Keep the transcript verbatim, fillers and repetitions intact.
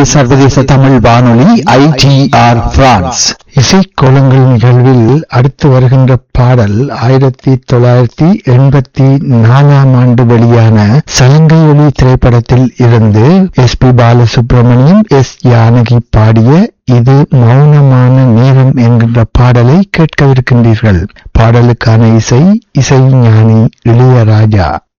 சர்வதேச தமிழ் வானொலி ஐ D R France. இசைக்கோலங்கள் நிகழ்வில் அடுத்து வருகின்ற பாடல் ஆயிரத்தி தொள்ளாயிரத்தி எண்பத்தி நாலாம் ஆண்டு வெளியான சலங்கை ஒளி திரைப்படத்தில் இருந்து S B Balasubramaniam, S Janaki பாடிய இது மௌனமான நேரம் என்கின்ற பாடலை கேட்கவிருக்கின்றீர்கள். பாடலுக்கான இசை இசை ஞானி இளையராஜா.